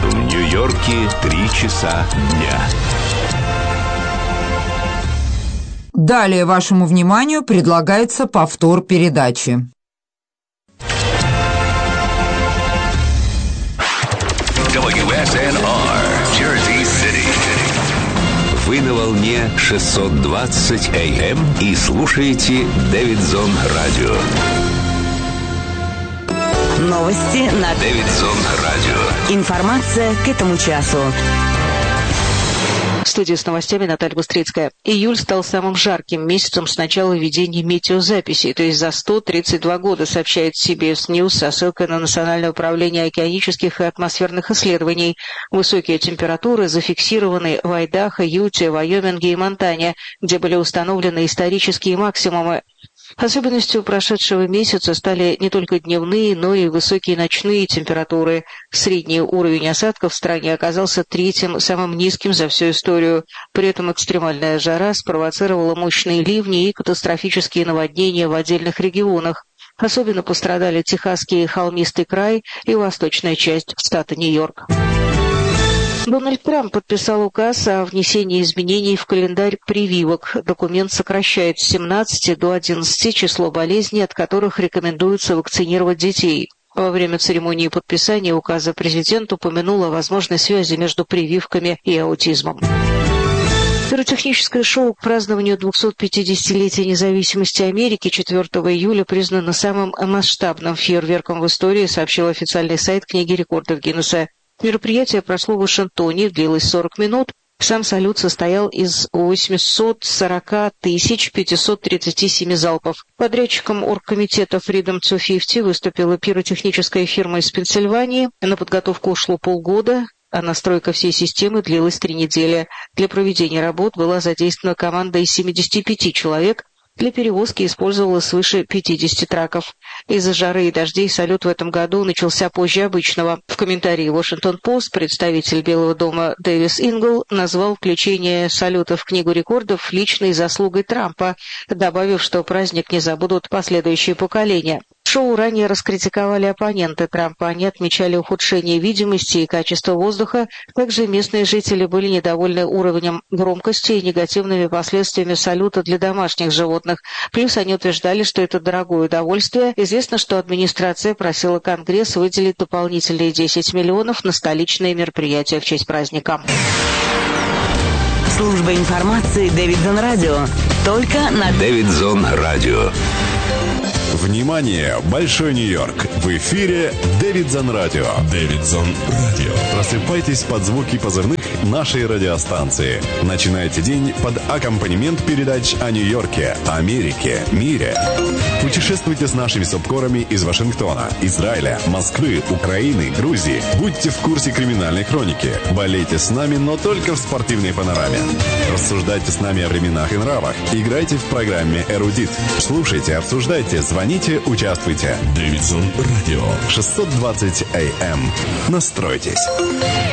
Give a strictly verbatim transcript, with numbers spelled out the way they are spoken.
В Нью-Йорке три часа дня. Далее вашему вниманию предлагается повтор передачи. дабл ю эс эн ар, Jersey City. Вы на волне шестьсот двадцать эй эм и слушаете Дэвидсон Радио. Новости на Дэвидсон Радио. Информация к этому часу. В студии с новостями Наталья Бустрицкая. Июль стал самым жарким месяцем с начала ведения метеозаписей, то есть за сто тридцать два года, сообщает си би эс News со ссылкой на Национальное управление океанических и атмосферных исследований. Высокие температуры зафиксированы в Айдахо, Юте, Вайоминге и Монтане, где были установлены исторические максимумы. Особенностью прошедшего месяца стали не только дневные, но и высокие ночные температуры. Средний уровень осадков в стране оказался третьим, самым низким за всю историю. При этом экстремальная жара спровоцировала мощные ливни и катастрофические наводнения в отдельных регионах. Особенно пострадали Техасский холмистый край и восточная часть штата Нью-Йорк. Дональд Трамп подписал указ о внесении изменений в календарь прививок. Документ сокращает с семнадцати до одиннадцати число болезней, от которых рекомендуется вакцинировать детей. Во время церемонии подписания указа президент упомянул о возможной связи между прививками и аутизмом. Пиротехническое шоу к празднованию двухсотпятидесятилетия независимости Америки четвёртого июля признано самым масштабным фейерверком в истории, сообщил официальный сайт книги рекордов Гиннесса. Мероприятие прошло в Вашингтоне, длилось сорок минут. Сам салют состоял из восьмисот сорока тысяч пятисот тридцати семи залпов. Подрядчиком оргкомитета Freedom двести пятьдесят выступила пиротехническая фирма из Пенсильвании. На подготовку ушло полгода, а настройка всей системы длилась три недели. Для проведения работ была задействована команда из семидесяти пяти человек. Для перевозки использовалось свыше пятидесяти траков. Из-за жары и дождей салют в этом году начался позже обычного. В комментарии «Вашингтон-Пост» представитель Белого дома Дэвис Ингл назвал включение салюта в Книгу рекордов личной заслугой Трампа, добавив, что праздник не забудут последующие поколения. Шоу ранее раскритиковали оппоненты Трампа. Они отмечали ухудшение видимости и качества воздуха. Также местные жители были недовольны уровнем громкости и негативными последствиями салюта для домашних животных. Плюс они утверждали, что это дорогое удовольствие. Известно, что администрация просила Конгресс выделить дополнительные десять миллионов на столичные мероприятия в честь праздника. Служба информации Дэвидсон Радио. Только на Дэвидсон Радио. Внимание! Большой Нью-Йорк! В эфире Дэвидсон Радио. Дэвидсон Радио. Просыпайтесь под звуки позывных нашей радиостанции. Начинайте день под аккомпанемент передач о Нью-Йорке, Америке, мире. Путешествуйте с нашими субкорами из Вашингтона, Израиля, Москвы, Украины, Грузии. Будьте в курсе криминальной хроники. Болейте с нами, но только в спортивной панораме. Рассуждайте с нами о временах и нравах. Играйте в программе «Эрудит». Слушайте, обсуждайте, звоните, участвуйте. Дэвидсон Радио. шестьсот двадцать эй эм. Настройтесь.